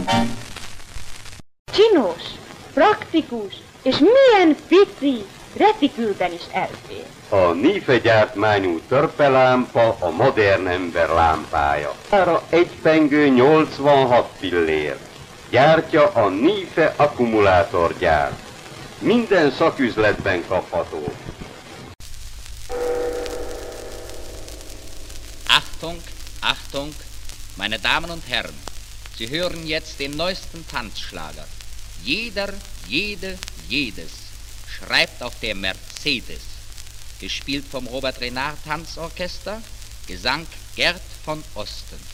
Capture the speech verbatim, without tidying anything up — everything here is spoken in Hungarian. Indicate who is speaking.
Speaker 1: Csinos, praktikus, és milyen pici, retikülben is elfér.
Speaker 2: A Nife gyártmányú törpelámpa a modern ember lámpája. Ára egy pengő nyolcvanhat fillér. Gyártja a Nife akkumulátorgyár. Minden szaküzletben kapható.
Speaker 3: Achtung, Achtung, meine Damen und Herren, Sie hören jetzt den neuesten Tanzschlager. Jeder, jede, jedes schreibt auf der Mercedes. Gespielt vom Robert Renard Tanzorchester, Gesang Gerd von Osten.